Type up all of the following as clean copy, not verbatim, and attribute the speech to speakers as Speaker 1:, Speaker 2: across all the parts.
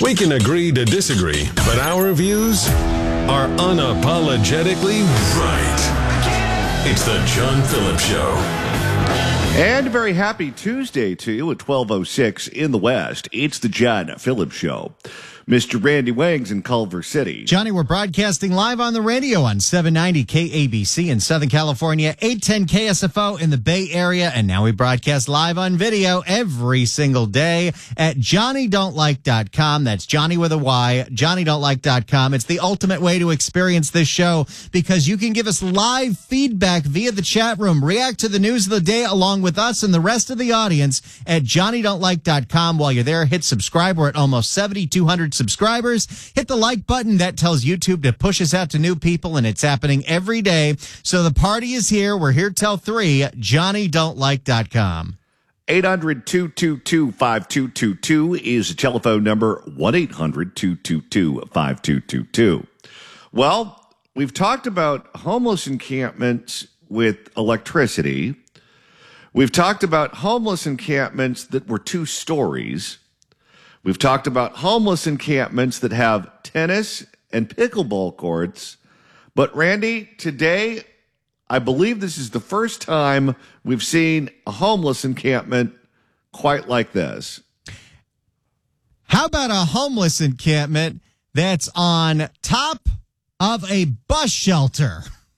Speaker 1: We can agree to disagree, but our views are unapologetically right. It's the John Phillips Show.
Speaker 2: And a very happy Tuesday to you at 12:06 in the West. It's the John Phillips Show. Mr. Randy Wangs in Culver City.
Speaker 3: Johnny, we're broadcasting live on the radio on 790 KABC in Southern California, 810 KSFO in the Bay Area, and now we broadcast live on video every single day at JohnnyDon'tLike.com. That's Johnny with a Y, JohnnyDon'tLike.com. It's the ultimate way to experience this show because you can give us live feedback via the chat room, react to the news of the day along with us and the rest of the audience at JohnnyDon'tLike.com. While you're there, hit subscribe. We're at almost 7,200 subscribers. Hit the like button. That tells YouTube to push us out to new people, and it's happening every day. So the party is here. We're here till 3. JohnnyDon'tLike.com.
Speaker 2: 800-222-5222 is the telephone number. 1-800-222-5222. Well, we've talked about homeless encampments with electricity. We've talked about homeless encampments that were 2 stories. We've talked about homeless encampments that have tennis and pickleball courts. But Randy, today, I believe this is the first time we've seen a homeless encampment quite like this.
Speaker 3: How about a homeless encampment that's on top of a bus shelter?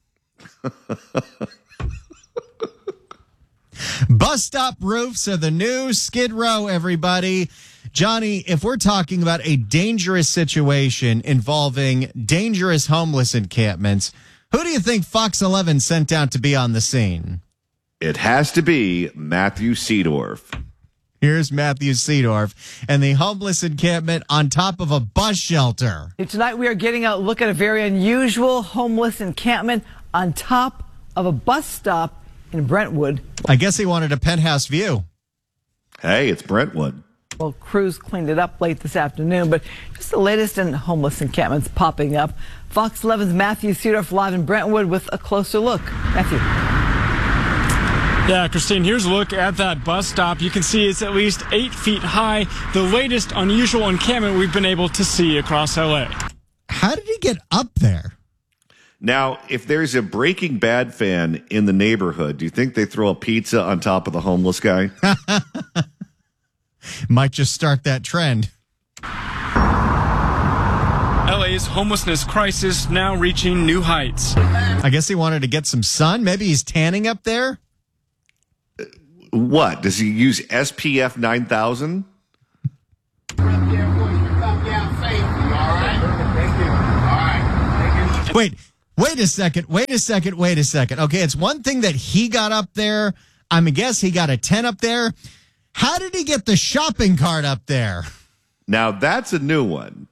Speaker 3: Bus stop roofs are the new Skid Row, everybody. Johnny, if we're talking about a dangerous situation involving dangerous homeless encampments, who do you think Fox 11 sent out to be on the scene?
Speaker 2: It has to be Matthew Seedorf.
Speaker 3: Here's Matthew Seedorf and the homeless encampment on top of a bus shelter.
Speaker 4: Tonight we are getting a look at a very unusual homeless encampment on top of a bus stop in Brentwood.
Speaker 3: I guess he wanted a penthouse view.
Speaker 2: Hey, it's Brentwood.
Speaker 4: Well, crews cleaned it up late this afternoon, but just the latest in homeless encampments popping up. Fox 11's Matthew Seedorf live in Brentwood with a closer look. Matthew.
Speaker 5: Yeah, Christine, here's a look at that bus stop. You can see it's at least 8 feet high, the latest unusual encampment we've been able to see across L.A.
Speaker 3: How did he get up there?
Speaker 2: Now, if there's a Breaking Bad fan in the neighborhood, do you think they throw a pizza on top of the homeless guy?
Speaker 3: Might just start that trend.
Speaker 5: LA's homelessness crisis now reaching new heights.
Speaker 3: I guess he wanted to get some sun. Maybe he's tanning up there.
Speaker 2: What? Does he use SPF 9000?
Speaker 3: Wait a second. Okay, it's one thing that he got up there. I guess he got a tent up there. How did he get the shopping cart up there?
Speaker 2: Now, that's a new one.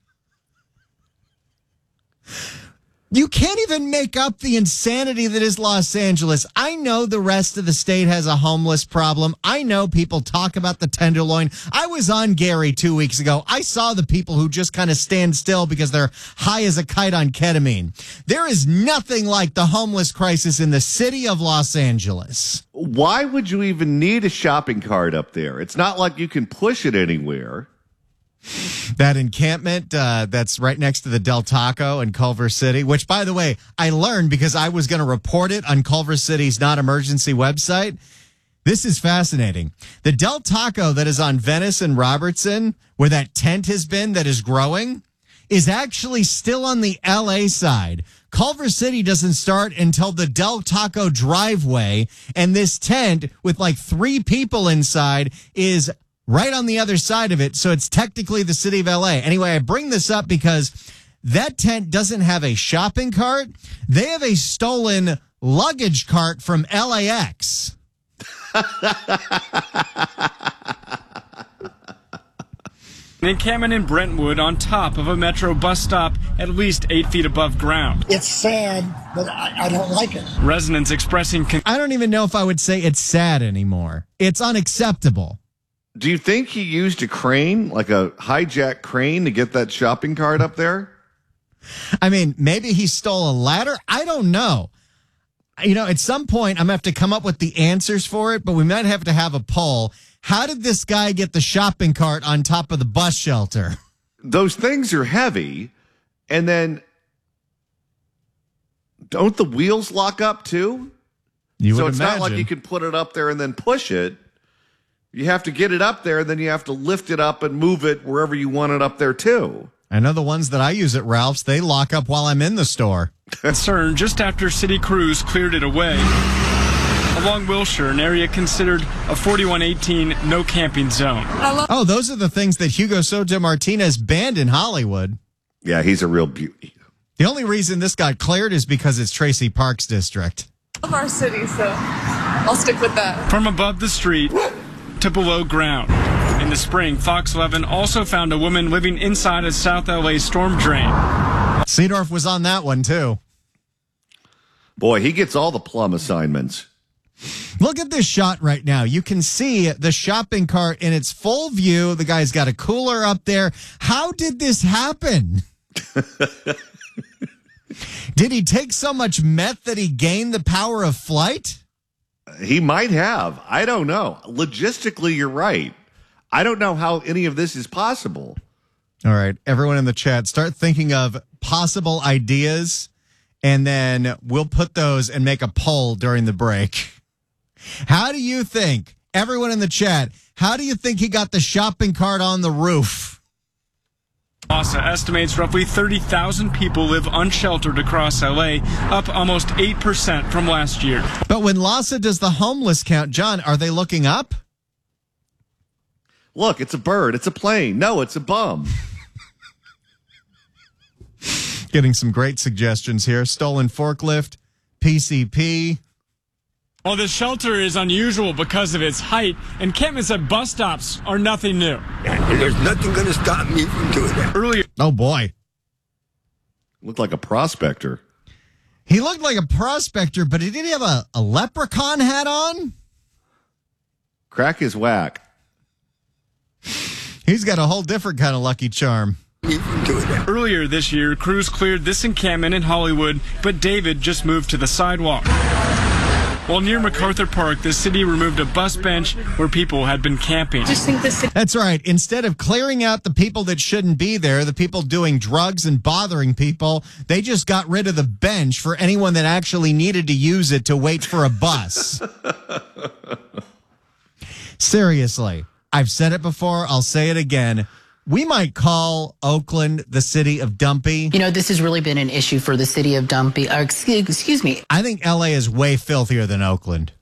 Speaker 3: You can't even make up the insanity that is Los Angeles. I know the rest of the state has a homeless problem. I know people talk about the Tenderloin. I was on Gary 2 weeks ago. I saw the people who just kind of stand still because they're high as a kite on ketamine. There is nothing like the homeless crisis in the city of Los Angeles.
Speaker 2: Why would you even need a shopping cart up there? It's not like you can push it anywhere.
Speaker 3: That encampment that's right next to the Del Taco in Culver City, which, by the way, I learned because I was going to report it on Culver City's non-emergency website. This is fascinating. The Del Taco that is on Venice and Robertson, where that tent has been that is growing, is actually still on the L.A. side. Culver City doesn't start until the Del Taco driveway, and this tent with like 3 people inside is right on the other side of it, so it's technically the city of L.A. Anyway, I bring this up because that tent doesn't have a shopping cart. They have a stolen luggage cart from LAX.
Speaker 5: An encampment in Brentwood on top of a metro bus stop at least 8 feet above ground.
Speaker 6: It's sad, but I don't like it.
Speaker 5: Residents expressing...
Speaker 3: I don't even know if I would say it's sad anymore. It's unacceptable.
Speaker 2: Do you think he used a crane, like a hijack crane, to get that shopping cart up there?
Speaker 3: I mean, maybe he stole a ladder. I don't know. You know, at some point, I'm going to have to come up with the answers for it, but we might have to have a poll. How did this guy get the shopping cart on top of the bus shelter?
Speaker 2: those things are heavy, and then don't the wheels lock up too?
Speaker 3: You
Speaker 2: So
Speaker 3: would
Speaker 2: it's
Speaker 3: imagine.
Speaker 2: not like you can put it up there and then push it. You have to get it up there, and then you have to lift it up and move it wherever you want it up there too.
Speaker 3: I know the ones that I use at Ralph's, they lock up while I'm in the store.
Speaker 5: Concern just after city crews cleared it away. Along Wilshire, an area considered a 4118 no camping zone.
Speaker 3: Oh, those are the things that Hugo Soto Martinez banned in Hollywood.
Speaker 2: Yeah, he's a real beauty.
Speaker 3: The only reason this got cleared is because it's Tracy Park's district.
Speaker 7: Of our city, so I'll stick with that.
Speaker 5: From above the street to below ground. In the spring, Fox 11 also found a woman living inside a South LA storm drain.
Speaker 3: Seedorf was on that one, too.
Speaker 2: Boy, he gets all the plum assignments.
Speaker 3: Look at this shot right now. You can see the shopping cart in its full view. The guy's got a cooler up there. How did this happen? Did he take so much meth that he gained the power of flight?
Speaker 2: He might have. I don't know. Logistically, you're right. I don't know how any of this is possible.
Speaker 3: All right, everyone in the chat, start thinking of possible ideas, and then we'll put those and make a poll during the break. How do you think, everyone in the chat, how do you think he got the shopping cart on the roof?
Speaker 5: LASA estimates roughly 30,000 people live unsheltered across LA, up almost 8% from last year.
Speaker 3: But when LASA does the homeless count, John, are they looking up?
Speaker 2: Look, it's a bird. It's a plane. No, it's a bum.
Speaker 3: Getting some great suggestions here. Stolen forklift, PCP.
Speaker 5: Well, this shelter is unusual because of its height. Encampments at bus stops are nothing new.
Speaker 8: And there's nothing going to stop me from doing that.
Speaker 5: Earlier,
Speaker 3: Oh, boy.
Speaker 2: Looked like a prospector.
Speaker 3: He looked like a prospector, but he didn't have a leprechaun hat on?
Speaker 2: Crack his whack.
Speaker 3: He's got a whole different kind of Lucky Charm.
Speaker 8: Me from doing that.
Speaker 5: Earlier this year, crews cleared this encampment in Hollywood, but David just moved to the sidewalk. While near MacArthur Park, the city removed a bus bench where people had been camping.
Speaker 7: Just think the city.
Speaker 3: That's right. Instead of clearing out the people that shouldn't be there, the people doing drugs and bothering people, they just got rid of the bench for anyone that actually needed to use it to wait for a bus. Seriously, I've said it before. I'll say it again. We might call Oakland the city of Dumpy.
Speaker 9: You know, this has really been an issue for the city of Dumpy. Excuse me.
Speaker 3: I think LA is way filthier than Oakland.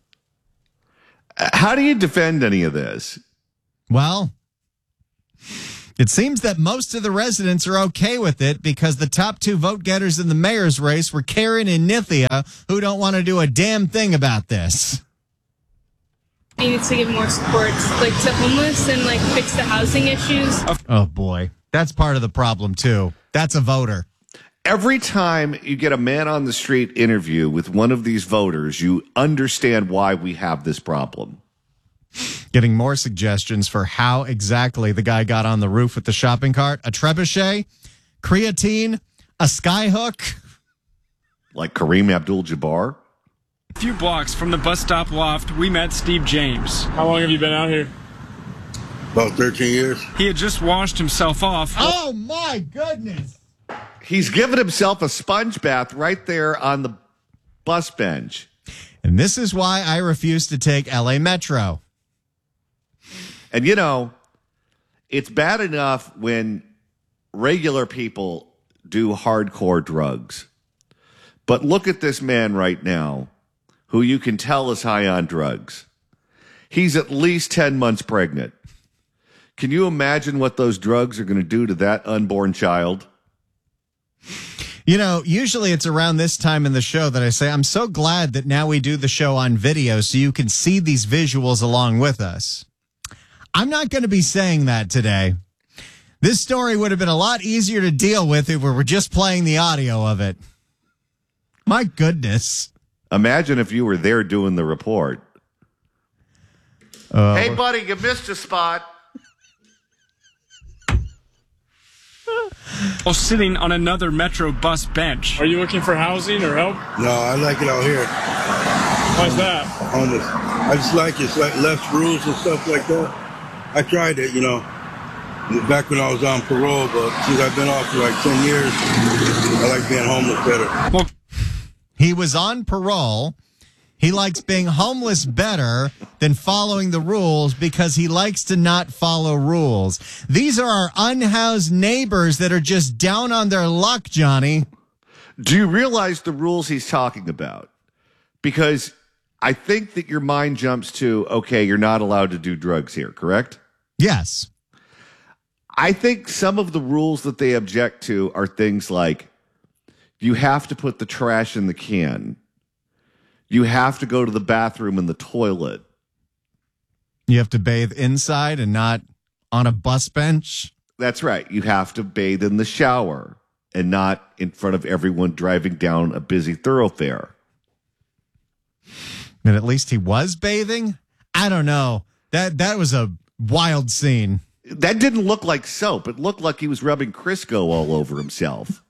Speaker 2: How do you defend any of this?
Speaker 3: Well, it seems that most of the residents are okay with it because the top two vote getters in the mayor's race were Karen and Nithya, who don't want to do a damn thing about this.
Speaker 7: He needs to give more support, like to homeless and like fix the housing issues.
Speaker 3: Oh, boy. That's part of the problem, too. That's a voter.
Speaker 2: Every time you get a man on the street interview with one of these voters, you understand why we have this problem.
Speaker 3: Getting more suggestions for how exactly the guy got on the roof with the shopping cart. A trebuchet, creatine, a skyhook.
Speaker 2: Like Kareem Abdul-Jabbar.
Speaker 5: A few blocks from the bus stop loft, we met Steve James. How long have you been out here?
Speaker 8: About 13 years.
Speaker 5: He had just washed himself off.
Speaker 3: Oh, my goodness.
Speaker 2: He's given himself a sponge bath right there on the bus bench.
Speaker 3: And this is why I refuse to take LA Metro.
Speaker 2: And, you know, it's bad enough when regular people do hardcore drugs. But look at this man right now, who you can tell is high on drugs. He's at least 10 months pregnant. Can you imagine what those drugs are going to do to that unborn child?
Speaker 3: You know, usually it's around this time in the show that I say, I'm so glad that now we do the show on video so you can see these visuals along with us. I'm not going to be saying that today. This story would have been a lot easier to deal with if we were just playing the audio of it. My goodness.
Speaker 2: Imagine if you were there doing the report. Hey, buddy, you missed a spot.
Speaker 5: While sitting on another Metro bus bench.
Speaker 10: Are you looking for housing or help?
Speaker 8: No, I like it out here.
Speaker 10: Why's that?
Speaker 8: I just like it. It's like less rules and stuff like that. I tried it, you know. back when I was on parole, but since I've been off for like 10 years, I like being homeless better.
Speaker 5: Well,
Speaker 3: He was on parole. He likes being homeless better than following the rules because he likes to not follow rules. These are our unhoused neighbors that are just down on their luck, Johnny.
Speaker 2: Do you realize the rules he's talking about? Because I think that your mind jumps to, okay, you're not allowed to do drugs here, correct?
Speaker 3: Yes.
Speaker 2: I think some of the rules that they object to are things like you have to put the trash in the can. You have to go to the bathroom and the toilet.
Speaker 3: You have to bathe inside and not on a bus bench.
Speaker 2: That's right. You have to bathe in the shower and not in front of everyone driving down a busy thoroughfare.
Speaker 3: And at least he was bathing? I don't know. That was a wild scene.
Speaker 2: That didn't look like soap. It looked like he was rubbing Crisco all over himself.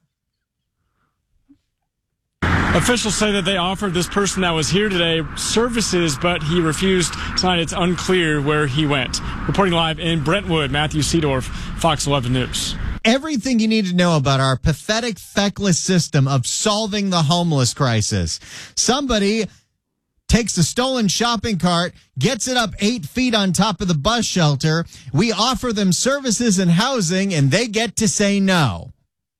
Speaker 5: officials say that they offered this person that was here today services, but he refused. Tonight, it's unclear where he went. Reporting live in Brentwood, Matthew Seedorf, Fox 11 News.
Speaker 3: Everything you need to know about our pathetic, feckless system of solving the homeless crisis. Somebody takes a stolen shopping cart, gets it up 8 feet on top of the bus shelter. We offer them services and housing, and they get to say no.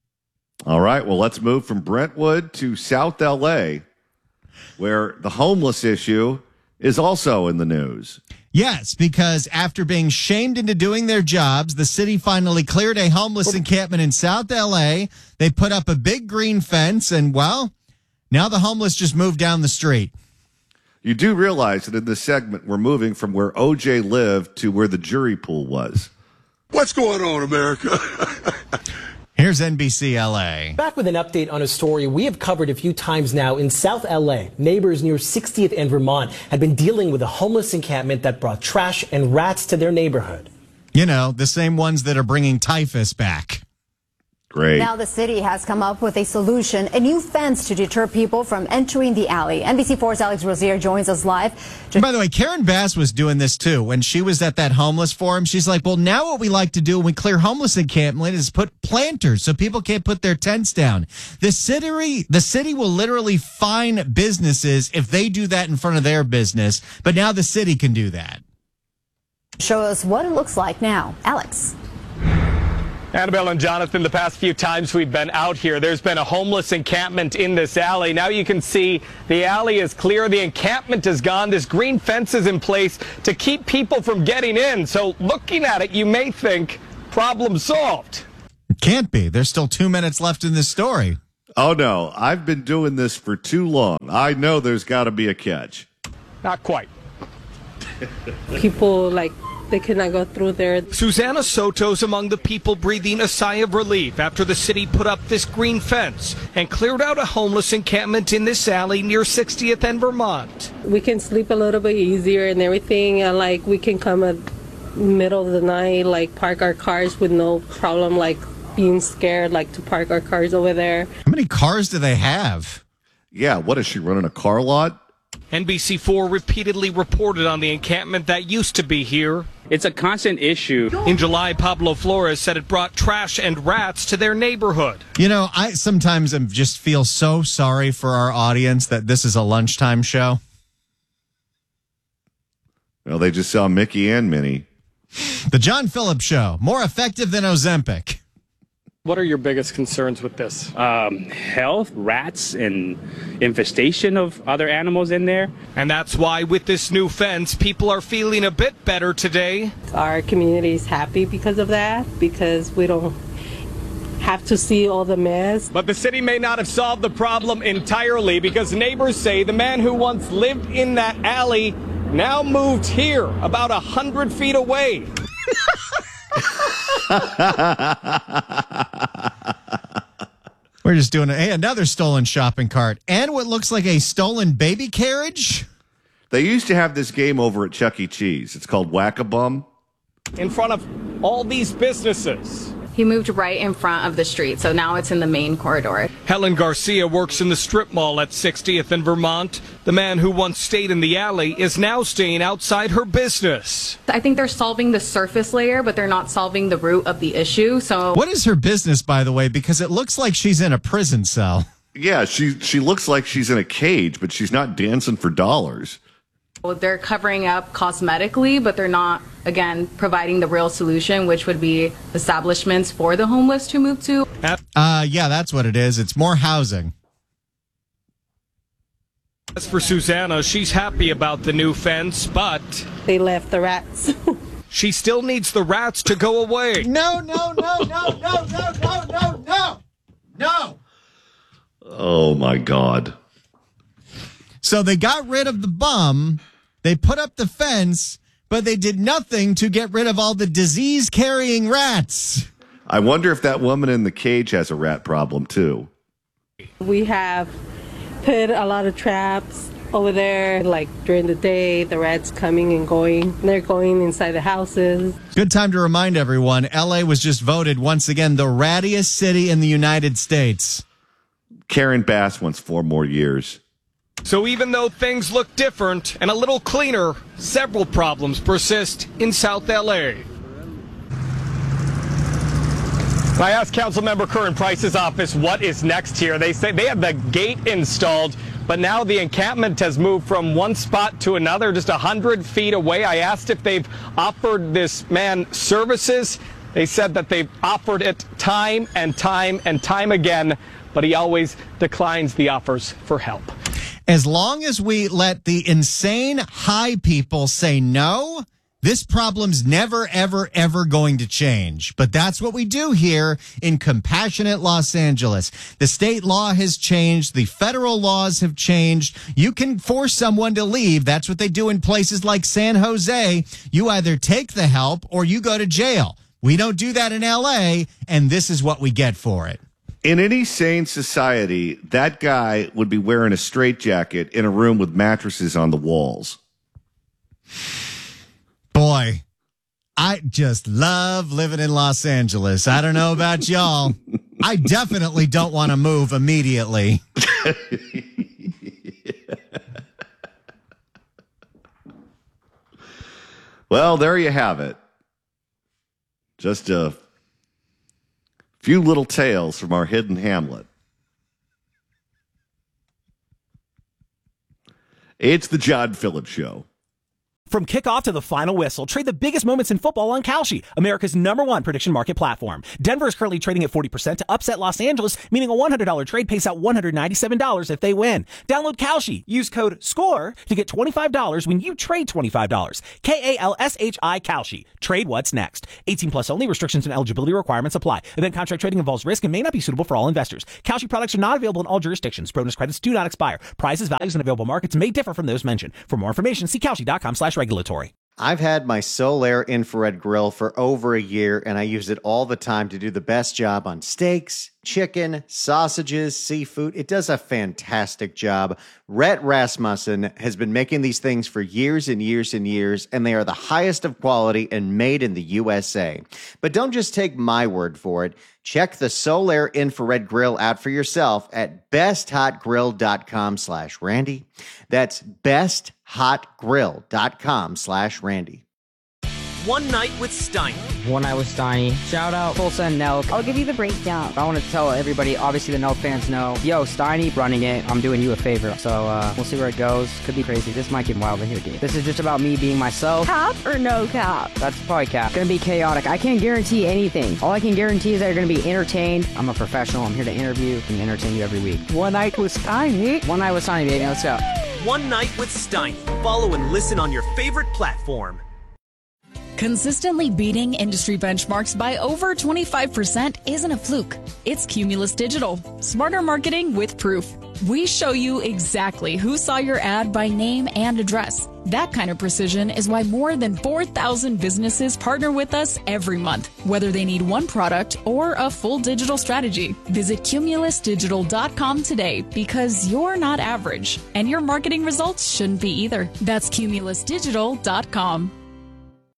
Speaker 2: All right, well, let's move from Brentwood to South L.A., where the homeless issue is also in the news.
Speaker 3: Yes, because after being shamed into doing their jobs, the city finally cleared a homeless encampment in South L.A. They put up a big green fence, and, well, now the homeless just moved down the street.
Speaker 2: You do realize that in this segment, we're moving from where O.J. lived to where the jury pool was.
Speaker 8: What's going on, America?
Speaker 3: Here's NBC LA.
Speaker 11: Back with an update on a story we have covered a few times now. In South LA, neighbors near 60th and Vermont had been dealing with a homeless encampment that brought trash and rats to their neighborhood.
Speaker 3: You know, the same ones that are bringing typhus back.
Speaker 2: Great.
Speaker 12: Now the city has come up with a solution, a new fence to deter people from entering the alley. NBC4's Alex Rozier joins us live.
Speaker 3: By the way, Karen Bass was doing this too. When she was at that homeless forum, she's like, well, now what we like to do when we clear homeless encampment is put planters so people can't put their tents down. The city will literally fine businesses if they do that in front of their business, but now the city can do that.
Speaker 12: Show us what it looks like now. Alex.
Speaker 13: Annabelle and Jonathan, the past few times we've been out here, there's been a homeless encampment in this alley. Now you can see the alley is clear. The encampment is gone. This green fence is in place to keep people from getting in. So looking at it, you may think problem solved.
Speaker 3: It can't be. There's still 2 minutes left in this story.
Speaker 2: Oh, no. I've been doing this for too long. I know there's got to be a catch.
Speaker 13: Not quite.
Speaker 14: People they cannot go through there.
Speaker 15: Susanna Soto's among the people breathing a sigh of relief after the city put up this green fence and cleared out a homeless encampment in this alley near 60th and Vermont.
Speaker 14: We can sleep a little bit easier and everything, and we can come at middle of the night, park our cars with no problem, being scared, to park our cars over there.
Speaker 3: How many cars do they have?
Speaker 2: Yeah, what is she running, a car lot?
Speaker 15: NBC4 repeatedly reported on the encampment that used to be here.
Speaker 16: It's a constant issue.
Speaker 15: In July, Pablo Flores said it brought trash and rats to their neighborhood.
Speaker 3: You know, I sometimes just feel so sorry for our audience that this is a lunchtime show.
Speaker 2: Well, they just saw Mickey and Minnie.
Speaker 3: The John Phillips Show, more effective than Ozempic.
Speaker 13: What are your biggest concerns with this?
Speaker 16: Health, rats, and infestation of other animals in there.
Speaker 15: And that's why with this new fence, people are feeling a bit better today.
Speaker 14: Our community is happy because of that, because we don't have to see all the mess.
Speaker 13: But the city may not have solved the problem entirely because neighbors say the man who once lived in that alley now moved here about 100 feet away.
Speaker 3: We're just doing another stolen shopping cart and what looks like a stolen baby carriage.
Speaker 2: They used to have this game over at Chuck E. Cheese. It's called Whack-A-Bum.
Speaker 13: In front of all these businesses.
Speaker 17: He moved right in front of the street, so now it's in the main corridor.
Speaker 15: Helen Garcia works in the strip mall at 60th and Vermont. The man who once stayed in the alley is now staying outside her business.
Speaker 17: I think they're solving the surface layer, but they're not solving the root of the issue. So,
Speaker 3: what is her business, by the way? Because it looks like she's in a prison cell.
Speaker 2: Yeah, she looks like she's in a cage, but she's not dancing for dollars.
Speaker 17: They're covering up cosmetically, but they're not, again, providing the real solution, which would be establishments for the homeless to move to.
Speaker 3: Yeah, that's what it is. It's more housing.
Speaker 15: As for Susanna, she's happy about the new fence, but
Speaker 14: They left the rats.
Speaker 15: she still needs the rats to go away.
Speaker 3: No.
Speaker 2: Oh, my God.
Speaker 3: So they got rid of the bum, they put up the fence, but they did nothing to get rid of all the disease-carrying rats.
Speaker 2: I wonder if that woman in the cage has a rat problem, too.
Speaker 14: We have put a lot of traps over there, like during the day, the rats coming and going. They're going inside the houses.
Speaker 3: Good time to remind everyone, L.A. was just voted, once again, the rattiest city in the United States.
Speaker 2: Karen Bass wants 4 more years.
Speaker 15: So even though things look different and a little cleaner, several problems persist in South L.A. I asked Councilmember Curran Price's office what is next here. They say they have the gate installed, but now the encampment has moved from one spot to another, just 100 feet away. I asked if they've offered this man services. They said that they've offered it time and time and time again, but he always declines the offers for help.
Speaker 3: As long as we let the insane high people say no, this problem's never, ever, ever going to change. But that's what we do here in compassionate Los Angeles. The state law has changed. The federal laws have changed. You can force someone to leave. That's what they do in places like San Jose. You either take the help or you go to jail. We don't do that in L.A., and this is what we get for it.
Speaker 2: In any sane society, that guy would be wearing a straitjacket in a room with mattresses on the walls.
Speaker 3: Boy, I just love living in Los Angeles. I don't know about y'all. I definitely don't want to move immediately.
Speaker 2: Well, there you have it. Just a few little tales from our hidden hamlet. It's the John Phillips Show.
Speaker 18: From kickoff to the final whistle, trade the biggest moments in football on Kalshi, America's #1 prediction market platform. Denver is currently trading at 40% to upset Los Angeles, meaning a $100 trade pays out $197 if they win. Download Kalshi. Use code SCORE to get $25 when you trade $25. KALSHI Kalshi. Trade what's next. 18 plus only. Restrictions and eligibility requirements apply. Event contract trading involves risk and may not be suitable for all investors. Kalshi products are not available in all jurisdictions. Bonus credits do not expire. Prices, values, and available markets may differ from those mentioned. For more information, see Kalshi.com/regulatory.
Speaker 19: I've had my Solaire infrared grill for over a year, and I use it all the time to do the best job on steaks, chicken, sausages, seafood. It does a fantastic job. Rhett Rasmussen has been making these things for years and years and years, and they are the highest of quality and made in the USA. But don't just take my word for it. Check the Solaire infrared grill out for yourself at besthotgrill.com/Randy. That's besthotgrill.com/Randy.
Speaker 20: One Night with Steiny.
Speaker 21: One Night with Steiny. Shout out Tulsa and Nelk. I'll give you the breakdown. I want to tell everybody, obviously the Nelk fans know, yo, Steiny running it. I'm doing you a favor. So we'll see where it goes. Could be crazy. This might get wild in here, dude. This is just about me being myself. Cap or no cap? That's probably cap. It's going to be chaotic. I can't guarantee anything. All I can guarantee is that you're going to be entertained. I'm a professional. I'm here to interview and entertain you every week. One Night with Steiny. One Night with Steiny, baby. Let's go.
Speaker 20: One Night with Steiny. Follow and listen on your favorite platform.
Speaker 22: Consistently beating industry benchmarks by over 25% isn't a fluke. It's Cumulus Digital. Smarter marketing with proof. We show you exactly who saw your ad by name and address. That kind of precision is why more than 4,000 businesses partner with us every month, whether they need one product or a full digital strategy. Visit cumulusdigital.com today because you're not average, and your marketing results shouldn't be either. That's cumulusdigital.com.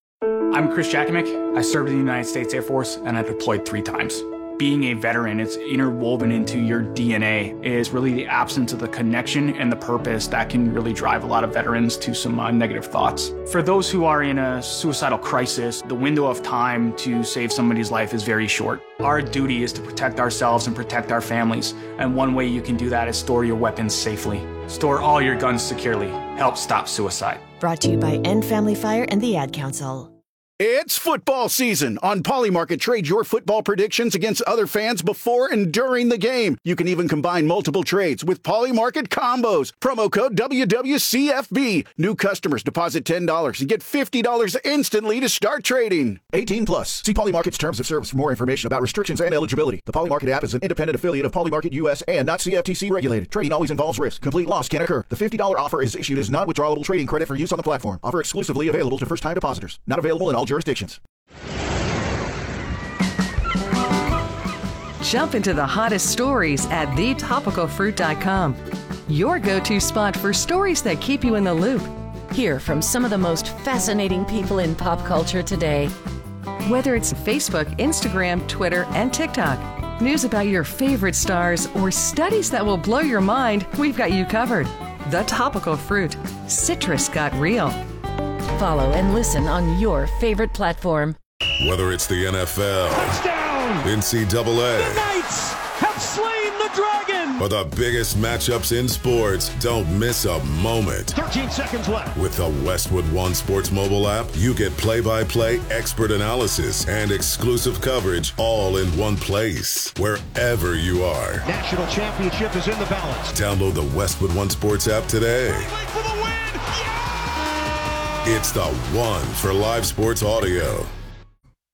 Speaker 1: I'm Chris Jakimick. I served in the United States Air Force and I deployed 3 times. Being a veteran, it's interwoven into your DNA, is really the absence of the connection and the purpose that can really drive a lot of veterans to some negative thoughts. For those who are in a suicidal crisis, the window of time to save somebody's life is very short. Our duty is to protect ourselves and protect our families, and one way you can do that is store your weapons safely. Store all your guns securely. Help stop suicide.
Speaker 4: Brought to you by End Family Fire and the Ad Council.
Speaker 23: It's football season. On Polymarket, trade your football predictions against other fans before and during the game. You can even combine multiple trades with Polymarket combos. Promo code WWCFB. New customers deposit $10 and get $50 instantly to start trading.
Speaker 24: 18 plus. See Polymarket's terms of service for more information about restrictions and eligibility. The Polymarket app is an independent affiliate of Polymarket US and not CFTC regulated. Trading always involves risk. Complete loss can occur. The $50 offer is issued as non-withdrawable trading credit for use on the platform. Offer exclusively available to first-time depositors. Not available in all jurisdictions.
Speaker 25: Jump into the hottest stories at thetopicalfruit.com. Your go-to spot for stories that keep you in the loop.
Speaker 4: Hear from some of the most fascinating people in pop culture today.
Speaker 25: Whether it's Facebook, Instagram, Twitter, and TikTok, news about your favorite stars, or studies that will blow your mind, we've got you covered. The Topical Fruit. Citrus got real.
Speaker 4: Follow and listen on your favorite platform.
Speaker 26: Whether it's the NFL,
Speaker 27: touchdown,
Speaker 26: NCAA,
Speaker 27: the Knights have slain the dragon,
Speaker 26: or the biggest matchups in sports, don't miss a moment.
Speaker 27: 13 seconds left.
Speaker 26: With the Westwood One Sports mobile app, you get play-by-play expert analysis and exclusive coverage all in one place, wherever you are.
Speaker 27: National championship is in the balance.
Speaker 26: Download the Westwood One Sports app today.
Speaker 27: For the win. Yeah!
Speaker 26: It's the one for live sports audio.